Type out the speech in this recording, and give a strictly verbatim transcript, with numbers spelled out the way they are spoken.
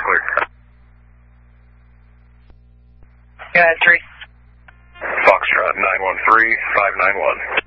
clear. Go ahead, three. Foxtrot nine one three, five nine one.